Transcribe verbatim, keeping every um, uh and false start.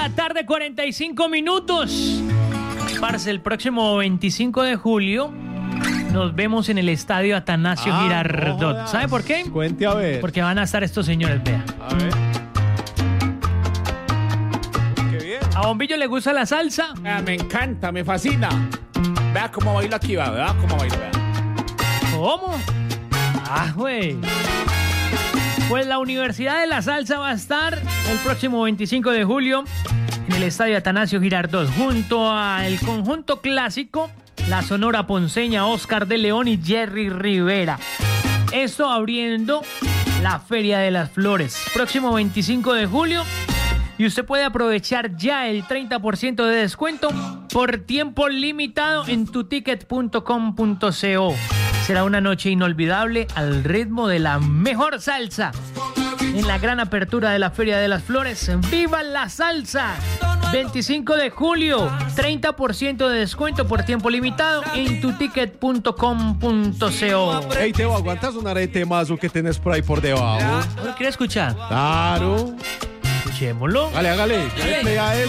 la tarde, cuarenta y cinco minutos. Parce, el próximo veinticinco de julio nos vemos en el estadio Atanasio Ah, Girardot. no ¿Sabe por qué? Cuente a ver. Porque van a estar estos señores, vea. A ver. Qué bien. ¿A Bombillo le gusta la salsa? Ah, me encanta, me fascina. Vea cómo baila aquí, va, vea cómo baila, vea. ¿Cómo? Ah, güey. Pues la Universidad de la Salsa va a estar el próximo veinticinco de julio en el estadio Atanasio Girardot junto al conjunto clásico, la Sonora Ponceña, Oscar de León y Jerry Rivera. Esto abriendo la Feria de las Flores. Próximo veinticinco de julio. Y usted puede aprovechar ya el treinta por ciento de descuento por tiempo limitado en tuticket punto com punto co. Será una noche inolvidable al ritmo de la mejor salsa. En la gran apertura de la Feria de las Flores, ¡viva la salsa! veinticinco de julio, treinta por ciento de descuento por tiempo limitado en tuticket punto com punto co. Hey, Teo, ¿aguantas un arete más o que tenés por ahí por debajo? ¿Quiere escuchar? Claro. Escuchémoslo. Dale, hágale. Dale play a él.